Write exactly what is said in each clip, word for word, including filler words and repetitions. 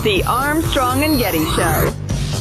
The Armstrong and Getty Show.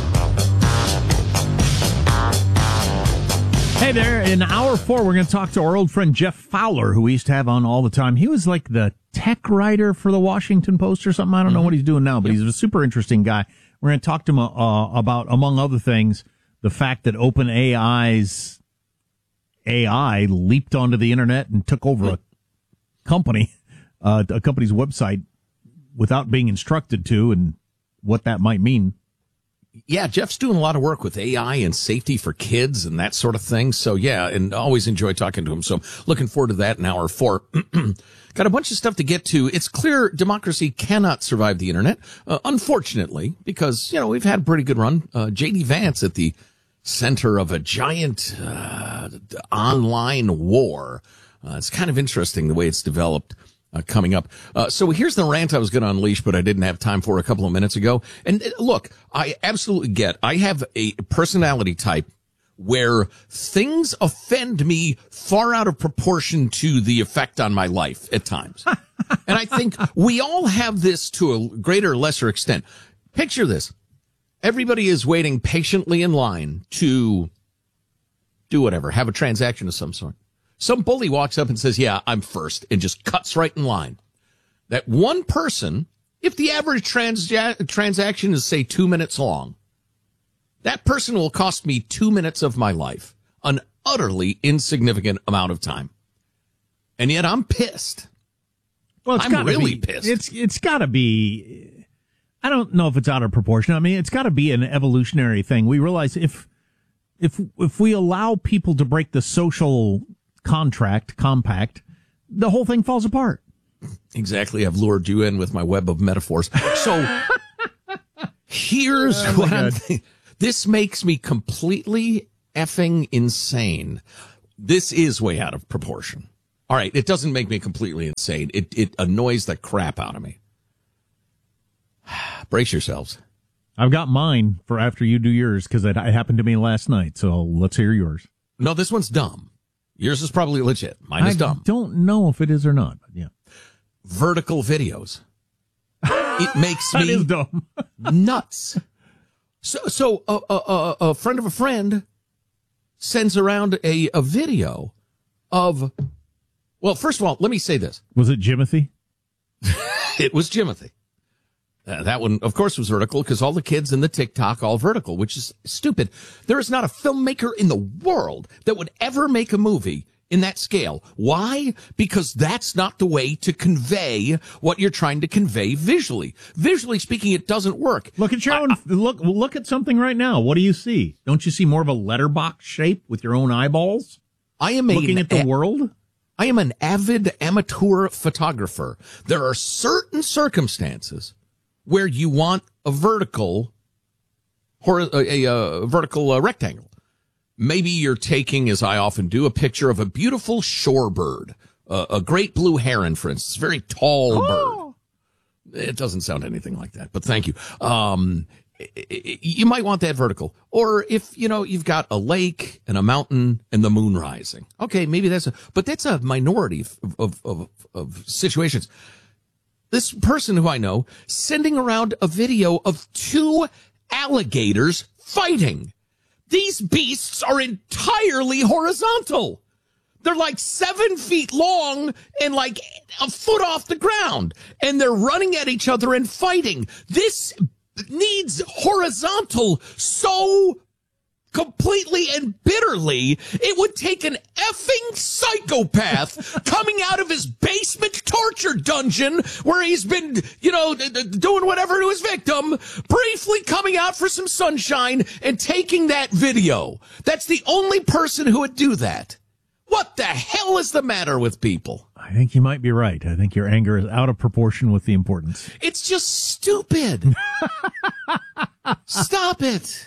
Hey there, in hour four, we're going to talk to our old friend Jeff Fowler, who we used to have on all the time. He was like the tech writer for the Washington Post or something. I don't know what he's doing now, but he's a super interesting guy. We're going to talk to him uh, about, among other things, the fact that OpenAI's A I leaped onto the internet and took over a company, uh, a company's website without being instructed to, and what that might mean. Yeah, Jeff's doing a lot of work with A I and safety for kids and that sort of thing. So, yeah, and always enjoy talking to him. So, looking forward to that in hour four. Got a bunch of stuff to get to. It's clear democracy cannot survive the internet, uh, unfortunately, because, you know, we've had a pretty good run. Uh, J D Vance at the center of a giant uh, online war. Uh, it's kind of interesting the way it's developed. Uh, coming up. Uh, so here's the rant I was going to unleash, but I didn't have time for a couple of minutes ago. And uh, look, I absolutely get, I have a personality type where things offend me far out of proportion to the effect on my life at times. And I think we all have this to a greater or lesser extent. Picture this. Everybody is waiting patiently in line to do whatever, have a transaction of some sort. Some bully walks up and says, yeah, I'm first, and just cuts right in line. That one person, if the average trans- transaction is, say, two minutes long, that person will cost me two minutes of my life, an utterly insignificant amount of time. And yet I'm pissed. Well, it's I'm really be, pissed. It's It's got to be, I don't know if it's out of proportion. I mean, it's got to be an evolutionary thing. We realize if if if we allow people to break the social contract, compact, the whole thing falls apart. Exactly. I've lured you in with my web of metaphors. So here's oh what I'm thinking. This makes me completely effing insane. This is way out of proportion. All right. It doesn't make me completely insane. It, it annoys the crap out of me. Brace yourselves. I've got mine for after you do yours because it, it happened to me last night. So let's hear yours. No, this one's dumb. Yours is probably legit. Mine is I dumb. I don't know if it is or not. But yeah. Vertical videos. It makes that me is dumb. nuts. So, so a, a, a friend of a friend sends around a, a video of, well, first of all, let me say this. Was it Jimothy? It was Jimothy. Uh, that one, of course, was vertical because all the kids in the TikTok all vertical, which is stupid. There is not a filmmaker in the world that would ever make a movie in that scale. Why? Because that's not the way to convey what you're trying to convey visually. Visually speaking, it doesn't work. Look at your own, I, I, look, look at something right now. What do you see? Don't you see more of a letterbox shape with your own eyeballs? I am looking a, at the a, world. I am an avid amateur photographer. There are certain circumstances where you want a vertical or a, a, a vertical uh, rectangle. Maybe you're taking, as I often do, a picture of a beautiful shorebird, uh, a great blue heron, for instance, very tall oh. bird. It doesn't sound anything like that, but thank you. Um, you might want that vertical. Or if, you know, you've got a lake and a mountain and the moon rising. Okay, maybe that's a, but that's a minority of, of, of, of situations. This person who I know sending around a video of two alligators fighting. These beasts are entirely horizontal. They're like seven feet long and like a foot off the ground. And they're running at each other and fighting. This needs horizontal so completely and bitterly, it would take an effing psychopath coming out of his basement torture dungeon where he's been, you know, doing whatever to his victim, briefly coming out for some sunshine and taking that video. That's the only person who would do that. What the hell is the matter with people? I think you might be right. I think your anger is out of proportion with the importance. It's just stupid. Stop it.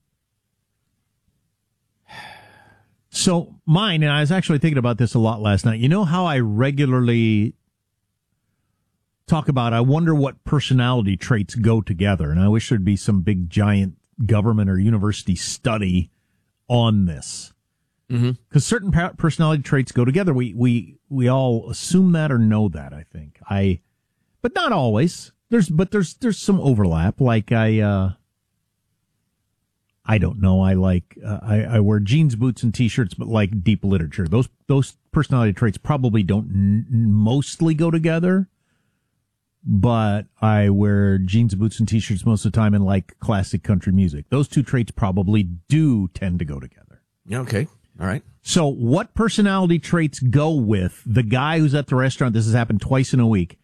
So mine, and I was actually thinking about this a lot last night. You know how I regularly talk about, I wonder what personality traits go together. And I wish there'd be some big giant government or university study on this. Because mm-hmm. certain personality traits go together. We, we, we all assume that or know that, I think. I, but not always. There's, but there's, there's some overlap. Like I, uh, I don't know. I like, uh, I, I wear jeans, boots, and t-shirts, but like deep literature. Those, those personality traits probably don't n- mostly go together. But I wear jeans, boots, and t-shirts most of the time and like classic country music. Those two traits probably do tend to go together. Okay. All right. So what personality traits go with the guy who's at the restaurant? This has happened twice in a week.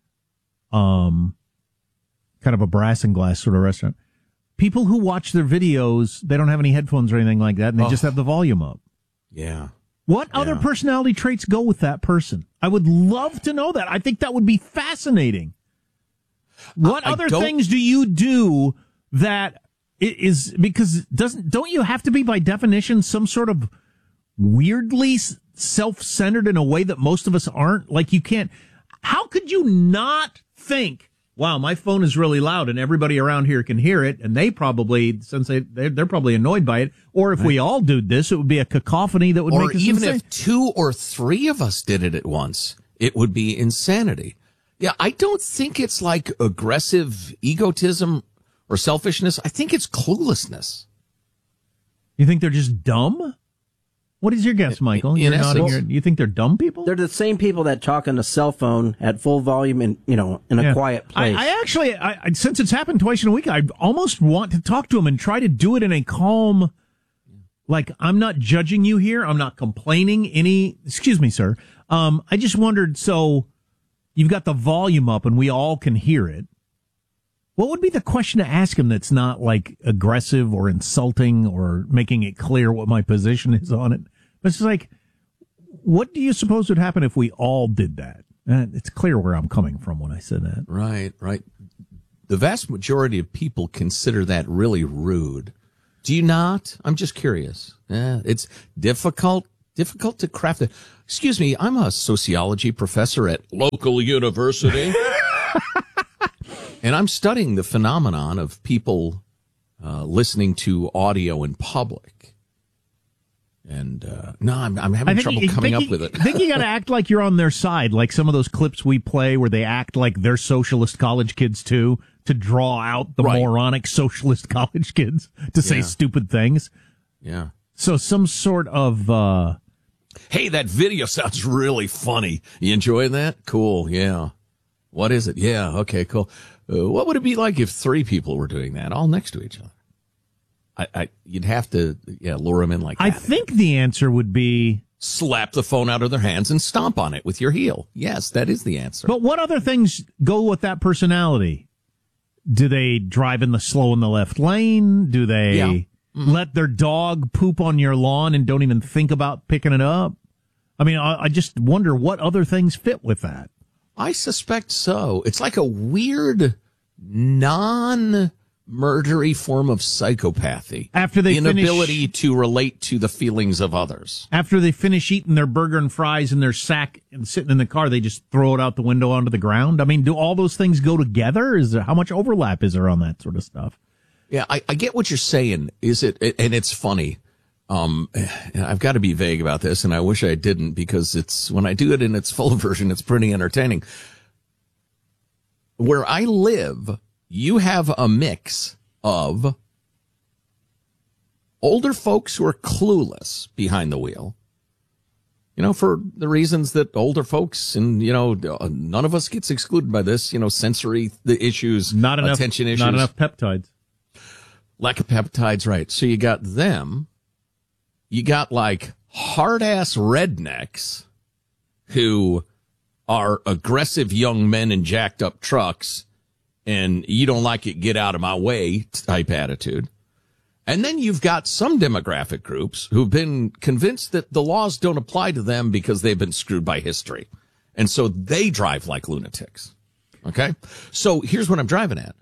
Um, kind of a brass and glass sort of restaurant. People who watch their videos, they don't have any headphones or anything like that, and they oh. just have the volume up. Yeah. What yeah. other personality traits go with that person? I would love to know that. I think that would be fascinating. What I, I other don't... things do you do that is, because doesn't, don't you have to be by definition some sort of weirdly self-centered in a way that most of us aren't? Like you can't, how could you not think, wow, my phone is really loud and everybody around here can hear it, and they probably, since they, they're, they're probably annoyed by it, or if right. we all did this, it would be a cacophony that would or make us even insane. If two or three of us did it at once, it would be insanity. Yeah, I don't think it's like aggressive egotism or selfishness. I think it's cluelessness. You think they're just dumb? What is your guess, Michael? In, You're in nodding essence, your, you think they're dumb people? They're the same people that talk on a cell phone at full volume and, you know, in a yeah. quiet place. I, I actually, I, I, since it's happened twice in a week, I almost want to talk to them and try to do it in a calm, like, I'm not judging you here. I'm not complaining any, excuse me, sir. Um, I just wondered, so you've got the volume up and we all can hear it. What would be the question to ask him that's not like aggressive or insulting or making it clear what my position is on it? But it's like, what do you suppose would happen if we all did that? Uh, it's clear where I'm coming from when I said that. Right, right. The vast majority of people consider that really rude. Do you not? I'm just curious. Yeah, it's difficult, difficult to craft it. Excuse me, I'm a sociology professor at local university. And I'm studying the phenomenon of people uh, listening to audio in public. And uh, no, I'm, I'm having trouble you, coming up you, with it. I think you got to act like you're on their side, like some of those clips we play where they act like they're socialist college kids too, to draw out the right. moronic socialist college kids to say yeah. stupid things. Yeah. So some sort of... Uh, hey, that video sounds really funny. You enjoying that? Cool, yeah. What is it? Yeah, okay, cool. Uh, what would it be like if three people were doing that all next to each other? I, I you'd have to, yeah, lure them in like that. I think the answer would be slap the phone out of their hands and stomp on it with your heel. Yes, that is the answer. But what other things go with that personality? Do they drive in the slow in the left lane? Do they yeah. mm-hmm. let their dog poop on your lawn and don't even think about picking it up? I mean, I, I just wonder what other things fit with that. I suspect so. It's like a weird, non-murdery form of psychopathy. After they inability finish, to relate to the feelings of others. After they finish eating their burger and fries in their sack and sitting in the car, they just throw it out the window onto the ground. I mean, do all those things go together? Is there, how much overlap is there on that sort of stuff? Yeah, I, I get what you're saying. Is it, and it's funny. Um, I've got to be vague about this, and I wish I didn't, because it's, when I do it in its full version, it's pretty entertaining. Where I live, you have a mix of older folks who are clueless behind the wheel, you know, for the reasons that older folks, and, you know, none of us gets excluded by this, you know, sensory the issues, not enough, attention issues. Not enough peptides. Lack of peptides, right. So you got them. You got like hard-ass rednecks who are aggressive young men in jacked up trucks and you don't like it, get out of my way type attitude. And then you've got some demographic groups who've been convinced that the laws don't apply to them because they've been screwed by history. And so they drive like lunatics. Okay? So here's what I'm driving at.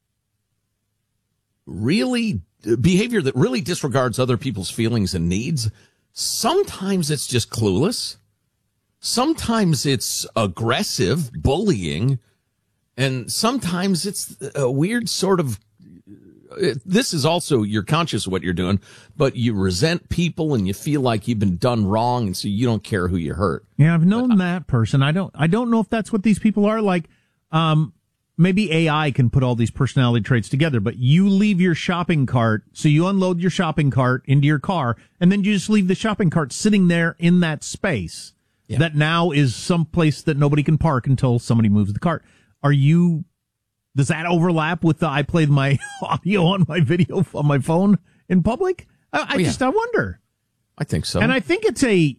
Really, behavior that really disregards other people's feelings and needs, sometimes it's just clueless. Sometimes it's aggressive, bullying. And sometimes it's a weird sort of, this is also, you're conscious of what you're doing, but you resent people and you feel like you've been done wrong, and so you don't care who you hurt. Yeah, I've known but, that person. I don't, I don't know if that's what these people are like. Um, maybe A I can put all these personality traits together, but you leave your shopping cart, so you unload your shopping cart into your car, and then you just leave the shopping cart sitting there in that space yeah. that now is some place that nobody can park until somebody moves the cart. Are you, does that overlap with the, I played my audio on my video on my phone in public? I, I oh, yeah. just, I wonder. I think so. And I think it's a,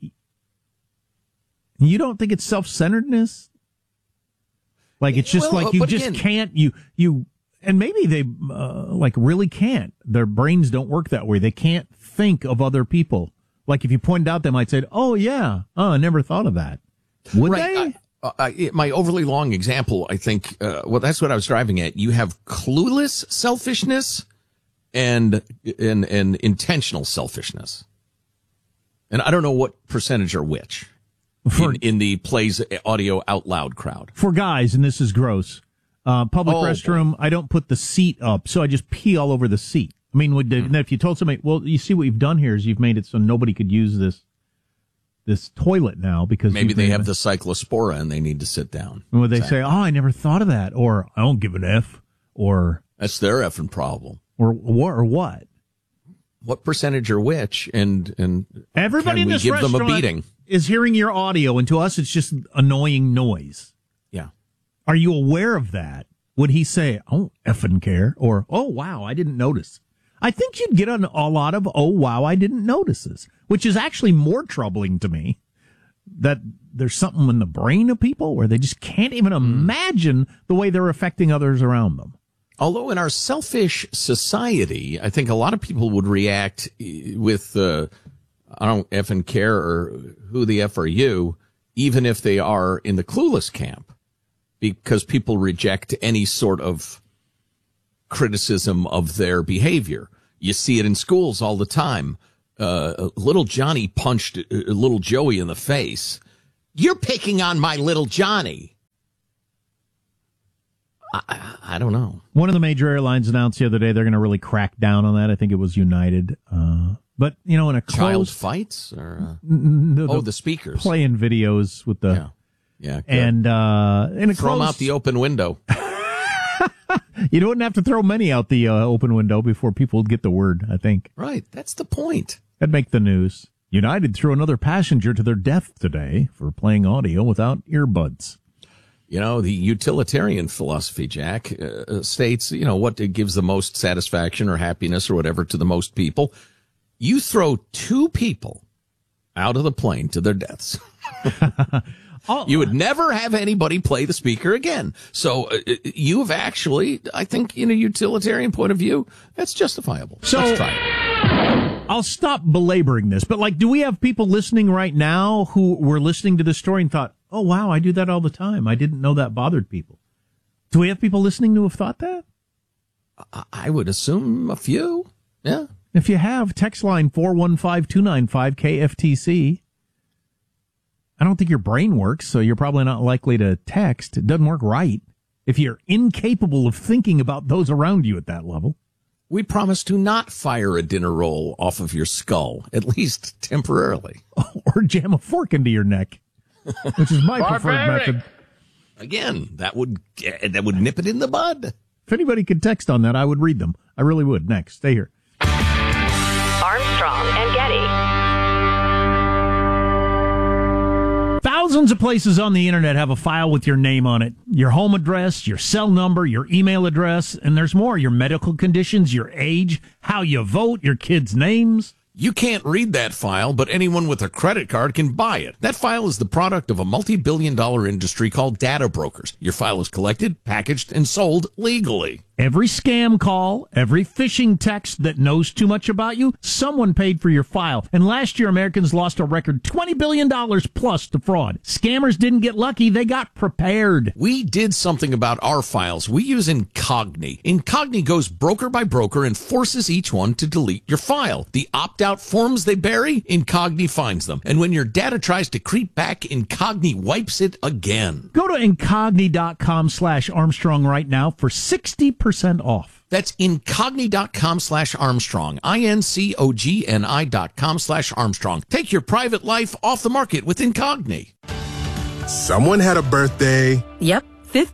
you don't think it's self-centeredness? Like, it's just well, like you just again, can't, you, you, and maybe they, uh, like, really can't. Their brains don't work that way. They can't think of other people. Like, if you pointed out, they might say, oh, yeah, oh, I never thought of that. Would right. they? I, I, my overly long example, I think, uh, well, that's what I was driving at. You have clueless selfishness and, and, and intentional selfishness. And I don't know what percentage are which. For, in, in the plays audio out loud crowd. For guys, and this is gross, uh, public oh, restroom, boy. I don't put the seat up, so I just pee all over the seat. I mean, would, mm. if you told somebody, well, you see what you've done here is you've made it so nobody could use this this toilet now because maybe they have it. the cyclospora and they need to sit down. And would they exactly. say, oh, I never thought of that, or I don't give an F, or that's their effing problem, or or, or what? What percentage are which, and and everybody can in we this give restaurant them a beating? Is hearing your audio, and to us, it's just annoying noise. Yeah. Are you aware of that? Would he say, "Oh, effing care," or "Oh, wow, I didn't notice"? I think you'd get an, a lot of "Oh, wow, I didn't notices," which is actually more troubling to me. That there's something in the brain of people where they just can't even imagine the way they're affecting others around them. Although in our selfish society, I think a lot of people would react with, uh, I don't effing care or who the F are you, even if they are in the clueless camp, because people reject any sort of criticism of their behavior. You see it in schools all the time. Uh, little Johnny punched uh, little Joey in the face. You're picking on my little Johnny. I, I don't know. One of the major airlines announced the other day they're going to really crack down on that. I think it was United. Uh, but, you know, in a closed... Child fights? Or, uh, no, oh, the speakers. Playing videos with the... Yeah. Yeah. Good. And uh, in a Throw closed... them out the open window. You wouldn't have to throw many out the uh, open window before people would get the word, I think. Right. That's the point. That'd make the news. United threw another passenger to their death today for playing audio without earbuds. You know, the utilitarian philosophy, Jack, uh, states, you know, what gives the most satisfaction or happiness or whatever to the most people. You throw two people out of the plane to their deaths. Oh, you would never have anybody play the speaker again. So uh, you have actually, I think, in a utilitarian point of view, that's justifiable. So let's try it. I'll stop belaboring this, but like, do we have people listening right now who were listening to this story and thought, oh, wow, I do that all the time. I didn't know that bothered people. Do we have people listening who have thought that? I would assume a few. Yeah. If you have, text line four one five, two nine five, K F T C. I don't think your brain works, so you're probably not likely to text. It doesn't work right if you're incapable of thinking about those around you at that level. We promise to not fire a dinner roll off of your skull, at least temporarily. Or jam a fork into your neck, which is my preferred method. Again, that would that would nip it in the bud. If anybody could text on that, I would read them. I really would. Next, stay here. Armstrong and Getty. Thousands of places on the internet have a file with your name on it, your home address, your cell number, your email address, and there's more, your medical conditions, your age, how you vote, your kids' names. You can't read that file, but anyone with a credit card can buy it. That file is the product of a multi-billion dollar industry called data brokers. Your file is collected, packaged, and sold legally. Every scam call, every phishing text that knows too much about you, someone paid for your file. And last year, Americans lost a record twenty billion dollars plus to fraud. Scammers didn't get lucky. They got prepared. We did something about our files. We use Incogni. Incogni goes broker by broker and forces each one to delete your file. The opt-out forms they bury, Incogni finds them. And when your data tries to creep back, Incogni wipes it again. Go to Incogni.com slash Armstrong right now for sixty percent off. That's Incogni.com slash Armstrong. I-N-C-O-G-N-I dot com slash Armstrong. Take your private life off the market with Incogni. Someone had a birthday. Yep, fifty.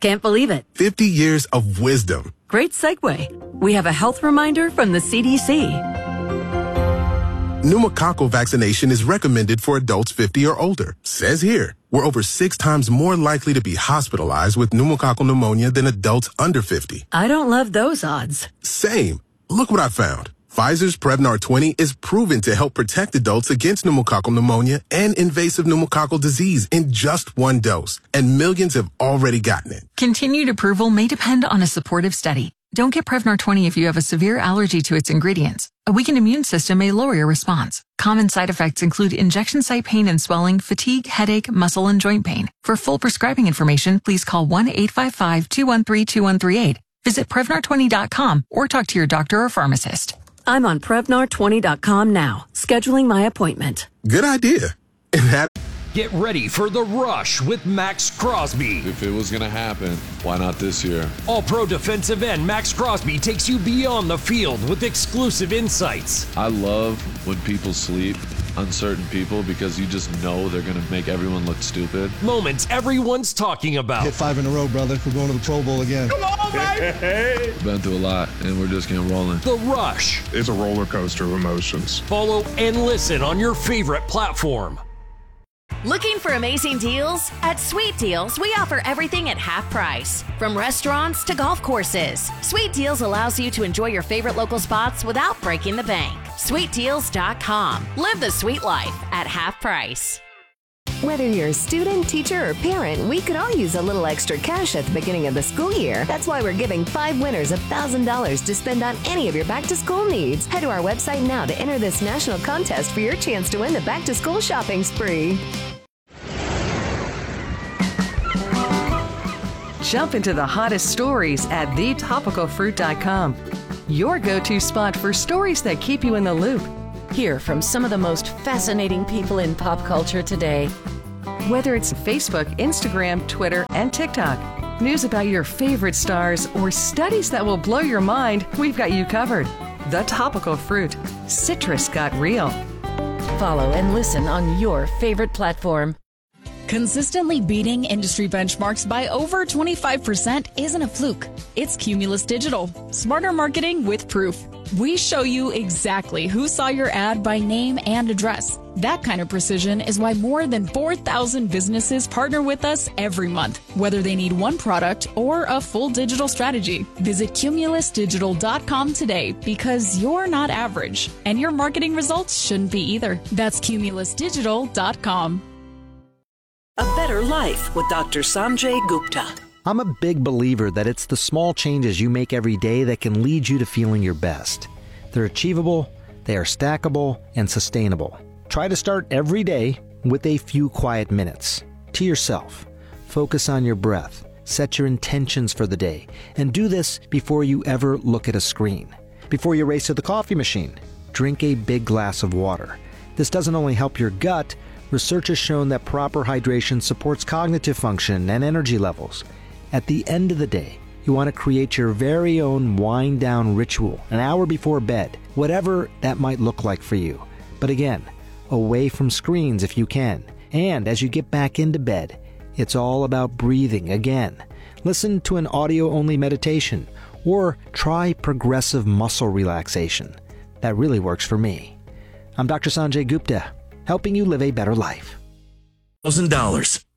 Can't believe it. fifty years of wisdom. Great segue. We have a health reminder from the C D C. Pneumococcal vaccination is recommended for adults fifty or older. Says here, we're over six times more likely to be hospitalized with pneumococcal pneumonia than adults under fifty. I don't love those odds. Same. Look what I found. Pfizer's Prevnar twenty is proven to help protect adults against pneumococcal pneumonia and invasive pneumococcal disease in just one dose, and millions have already gotten it. Continued approval may depend on a supportive study. Don't get Prevnar twenty if you have a severe allergy to its ingredients. A weakened immune system may lower your response. Common side effects include injection site pain and swelling, fatigue, headache, muscle, and joint pain. For full prescribing information, please call one eight five five, two one three, two one three eight. Visit Prevnar twenty dot com or talk to your doctor or pharmacist. I'm on Prevnar twenty dot com now, scheduling my appointment. Good idea. And that Get ready for The Rush with Max Crosby. If it was going to happen, why not this year? All-pro defensive end Max Crosby takes you beyond the field with exclusive insights. I love when people sleep, uncertain people, because you just know they're going to make everyone look stupid. Moments everyone's talking about. Hit five in a row, brother. We're going to the Pro Bowl again. Come on, baby! We've been through a lot, and we're just getting rolling. The Rush. It's a roller coaster of emotions. Follow and listen on your favorite platform. Looking for amazing deals? At Sweet Deals, we offer everything at half price. From restaurants to golf courses, Sweet Deals allows you to enjoy your favorite local spots without breaking the bank. sweet deals dot com. Live the sweet life at half price. Whether you're a student, teacher, or parent, we could all use a little extra cash at the beginning of the school year. That's why we're giving five winners one thousand dollars to spend on any of your back-to-school needs. Head to our website now to enter this national contest for your chance to win the back-to-school shopping spree. Jump into the hottest stories at the topical fruit dot com. Your go-to spot for stories that keep you in the loop. Hear from some of the most fascinating people in pop culture today. Whether it's Facebook, Instagram, Twitter, and TikTok, news about your favorite stars, or studies that will blow your mind, we've got you covered. The Topical Fruit. Citrus got real. Follow and listen on your favorite platform. Consistently beating industry benchmarks by over twenty-five percent isn't a fluke. It's Cumulus Digital. Smarter marketing with proof. We show you exactly who saw your ad by name and address. That kind of precision is why more than four thousand businesses partner with us every month, whether they need one product or a full digital strategy. Visit cumulus digital dot com today, because you're not average, and your marketing results shouldn't be either. That's cumulus digital dot com. A Better Life with Doctor Sanjay Gupta. I'm a big believer that it's the small changes you make every day that can lead you to feeling your best. They're achievable, they are stackable, and sustainable. Try to start every day with a few quiet minutes to yourself. Focus on your breath, set your intentions for the day, and do this before you ever look at a screen. Before you race to the coffee machine, drink a big glass of water. This doesn't only help your gut. Research has shown that proper hydration supports cognitive function and energy levels. At the end of the day, you want to create your very own wind-down ritual an hour before bed, whatever that might look like for you. But again, away from screens if you can. And as you get back into bed, it's all about breathing again. Listen to an audio-only meditation or try progressive muscle relaxation. That really works for me. I'm Doctor Sanjay Gupta, helping you live a better life. one thousand dollars.